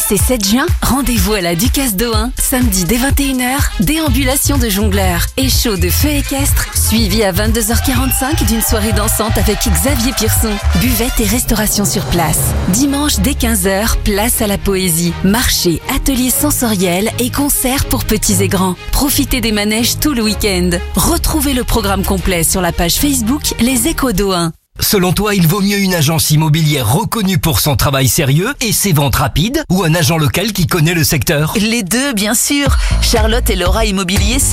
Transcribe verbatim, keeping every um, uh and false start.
six et sept juin, rendez-vous à la Ducasse d'Ohain. Samedi dès vingt et une heures, déambulation de jongleurs et show de feu équestre, suivi à vingt-deux heures quarante-cinq d'une soirée dansante avec Xavier Pierson. Buvette et restauration sur place. Dimanche dès quinze heures, place à la poésie. Marché, ateliers sensoriels et concerts pour petits et grands. Profitez des manèges tout le week-end. Retrouvez le programme complet sur la page Facebook Les Échos d'Ohain. Selon toi, il vaut mieux une agence immobilière reconnue pour son travail sérieux et ses ventes rapides ou un agent local qui connaît le secteur ? Les deux, bien sûr. Charlotte et Laura Immobilier,